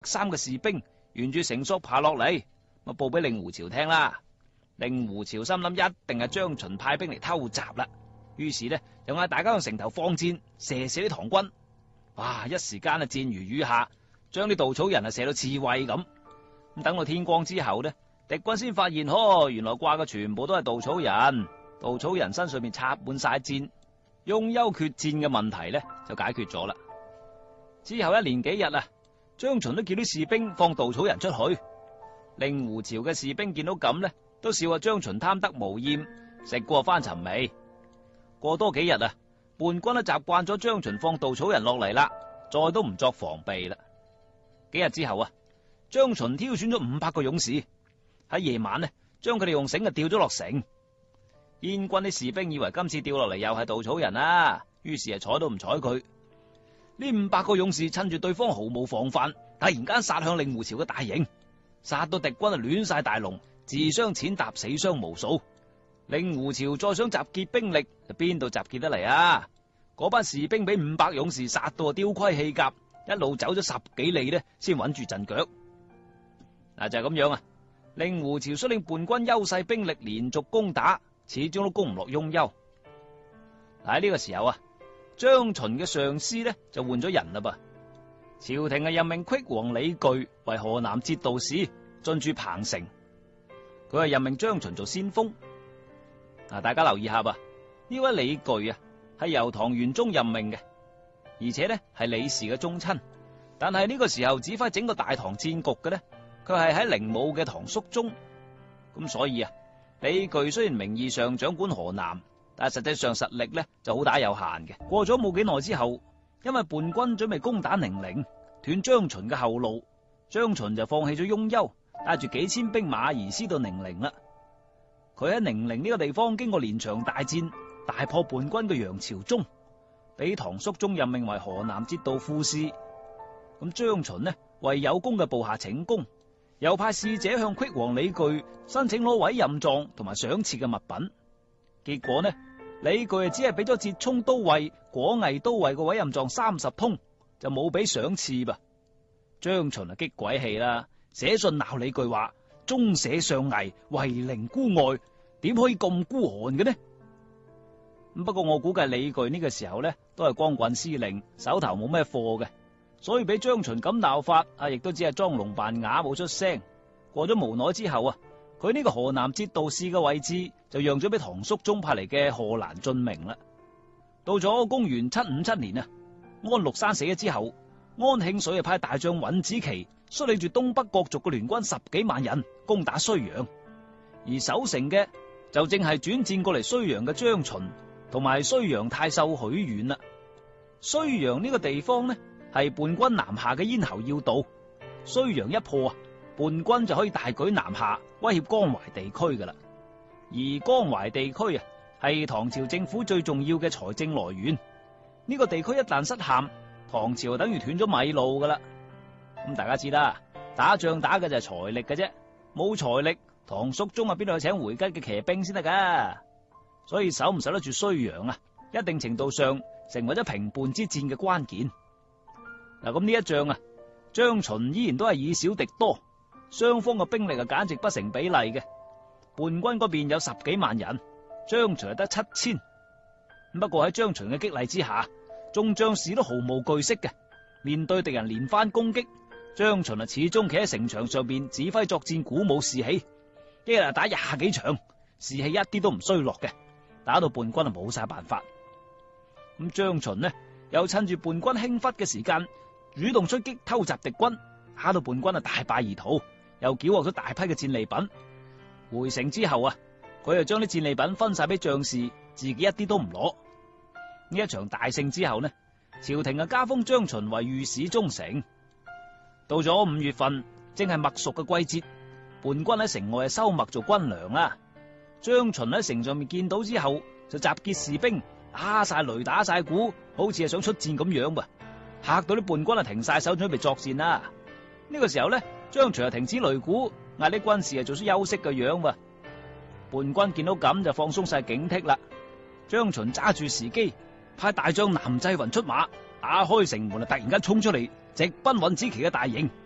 衫嘅士兵沿住繩索爬落嚟，咁報俾令狐潮聽啦。令狐潮心諗一定係張巡派兵嚟偷襲啦，於是呢就嗌大家向城頭放箭，射啲唐軍。哇！一時間箭如雨下，將啲稻草人射到刺蝟咁。咁等到天光之後呢，敵軍先發現，原來掛嘅全部都係稻草人，稻草人身上面插滿晒箭，雍丘缺箭嘅問題呢就解決咗啦。之後一連幾日啊，張巡都叫啲士兵放稻草人出去。令狐潮嘅士兵見到咁呢，都笑話張巡貪得無厭，食過翻尋味。過多幾日啊，叛軍都習慣咗張巡放稻草人落嚟啦，再都唔作防備啦。幾日之後啊，張巡挑選咗500個勇士，喺夜晚呢，將佢哋用繩吊咗落城。燕軍啲士兵以為今次掉落嚟又係稻草人啦，於是睬都唔睬佢。呢500個勇士趁住對方毫無防範，突然間殺向令狐潮嘅大營，殺到敵軍亂晒大龍，自相踐踏，死傷無數。令狐潮再想集結兵力，就邊度集結得嚟啊？嗰班士兵俾500勇士殺到丟盔棄甲，一路走咗10幾里呢，先穩住陣腳。嗱，就係咁樣啊！令狐潮率領叛軍優勢兵力連續攻打，始終都攻唔落雍丘。喺呢個時候啊，張巡嘅上司呢就換咗人啦噃。朝廷係任命隙王李鉅為河南節度使，進駐彭城。佢係任命張巡做先鋒。大家留意下噃，呢位李鉅啊係由唐玄宗任命嘅，而且呢係李氏嘅宗親。但係呢個時候指揮整個大唐戰局嘅呢，佢係喺靈武嘅唐肅宗。咁所以啊，李鉅雖然名義上掌管河南，但係實際上實力呢就好打有限嘅。過咗冇幾耐之後，因為叛軍準備攻打寧陵，斷張巡嘅後路，張巡就放棄咗雍丘，帶住幾千兵馬移師到寧陵啦。佢喺寧陵呢個地方經過連場大戰，大破叛軍嘅楊朝忠，俾唐肅宗任命為河南節度副使。咁張巡呢為有功嘅部下請功，又派使者向隙王李鉅申請攞委任狀同埋賞賜嘅物品。結果呢，李鉅只係俾咗折衝都尉、果毅都尉嘅委任狀30通，就冇俾賞賜噃。張巡激鬼氣啦，寫信鬧李鉅話：中舍上危，為陵孤外，點可以咁孤寒嘅呢？不過我估計李鉅呢個時候呢都係光棍司令，手頭冇咩貨嘅，所以俾張巡咁鬧法亦都只係裝聾扮啞，冇出聲。過咗無奈之後啊，佢呢個河南節度使嘅位置就讓咗俾唐肅宗派嚟嘅賀蘭進明啦。到咗公元757年啊，安祿山死咗之後，安慶緒派大將尹子奇率領住東北各族嘅聯軍10幾萬人攻打睢陽，而守城嘅就正係轉戰過嚟睢陽嘅張巡同埋睢陽太守許遠啦。睢陽呢個地方呢係叛軍南下嘅咽喉要道，睢陽一破啊，叛軍就可以大舉南下威脅江淮地區噶啦。而江淮地區啊係唐朝政府最重要嘅財政來源，呢個地區一旦失陷，唐朝就等於斷咗米路噶啦。咁大家知啦，打仗打嘅就係財力嘅啫，冇財力，唐肅宗邊度去請回吉嘅騎兵先得噶？所以守唔守得住睢陽啊，一定程度上成為咗平叛之戰嘅關鍵。嗱，咁呢一仗啊，張巡依然都係以少敵多，雙方嘅兵力簡直不成比例嘅。叛軍嗰邊有10幾萬人，張巡係得7000。不過喺張巡嘅激勵之下，眾將士都毫無懼色嘅。面對敵人連番攻擊，張巡始終企喺城牆上邊指揮作戰，鼓舞士氣。一日打20幾場，士氣一啲都唔衰落嘅，打到叛軍冇晒辦法。咁張巡呢，又趁住叛軍輕忽嘅時間，主動出擊偷襲敵軍，打到叛軍大敗而逃，又繳獲咗大批嘅戰利品。回城之後啊，佢就將啲戰利品分晒俾將士，自己一啲都唔攞。呢一場大勝之後呢，朝廷加封張巡為御史中丞。到咗5月份，正係麥熟嘅季節，叛軍喺城外收麥做軍糧啦。張巡喺城上面見到之後，就集結士兵，打晒擂打晒鼓，好似係想出戰咁樣噃，嚇到啲叛軍停晒手準備作戰啦。呢個時候呢，張巡停止擂鼓，嗌啲軍士做出休息嘅樣噃。叛軍見到咁就放鬆晒警惕啦。張巡揸住時機，派大將南濟雲出馬，打開城門突然間衝出嚟，直奔尹子奇嘅大營。